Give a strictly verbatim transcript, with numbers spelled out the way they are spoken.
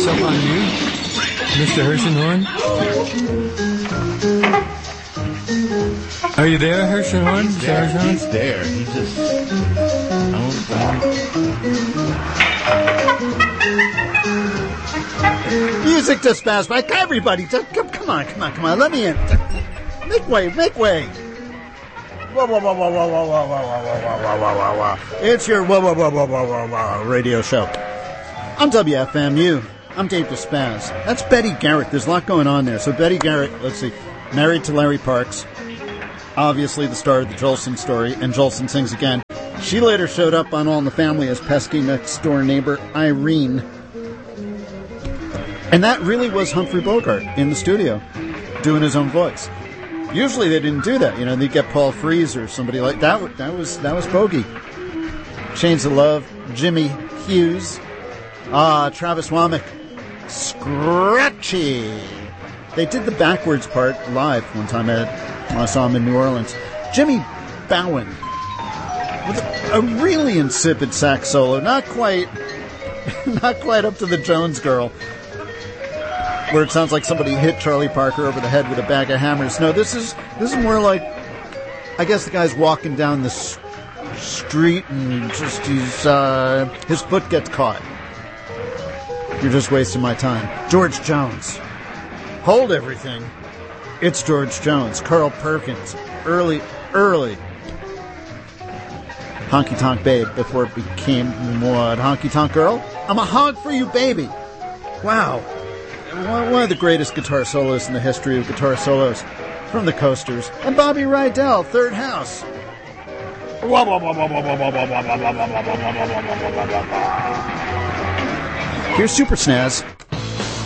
up on you, Mister Hershenhorn? Are you there, Hershenhorn? He's there. Hershenhorn? He's there. He just... I don't, I don't... Music to spaz, Mike. Everybody, just, come, come on, come on, come on. Let me in. Make way, make way. Whoa, whoa, whoa, whoa, whoa, whoa, whoa, whoa, whoa, whoa, whoa, whoa, whoa, whoa. It's your whoa, whoa, whoa, whoa, whoa, whoa, whoa radio show. I'm W F M U. I'm Dave DeSpaz. That's Betty Garrett. There's a lot going on there. So Betty Garrett, let's see, married to Larry Parks. Obviously the star of the Jolson story, and Jolson Sings Again. She later showed up on All in the Family as pesky next-door neighbor Irene. And that really was Humphrey Bogart in the studio, doing his own voice. Usually they didn't do that. You know, they'd get Paul Frees or somebody like that. That was that was Bogey. Chains of Love, Jimmy Hughes, ah, Travis Womack, Scratchy. They did the backwards part live one time at, I saw him in New Orleans. Jimmy Bowen with a, a really insipid sax solo, not quite, not quite up to the Jones Girl, where it sounds like somebody hit Charlie Parker over the head with a bag of hammers. No, this is this is more like, I guess the guy's walking down the s- street and just he's uh, his foot gets caught. You're just wasting my time. George Jones. Hold everything. It's George Jones. Carl Perkins. Early, early. Honky Tonk Babe before it became what? Honky Tonk Girl? I'm a hog for you, baby. Wow. One of the greatest guitar solos in the history of guitar solos, from the Coasters. And Bobby Rydell, Third House. Here's Super Snaz.